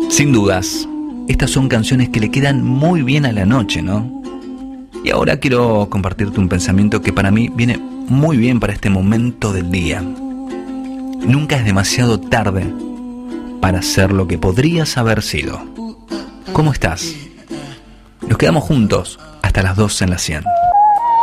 Sin dudas, estas son canciones que le quedan muy bien a la noche, ¿no? Y ahora quiero compartirte un pensamiento que para mí viene muy bien para este momento del día. Nunca es demasiado tarde para ser lo que podrías haber sido. ¿Cómo estás? Nos quedamos juntos hasta las 2 en la 100.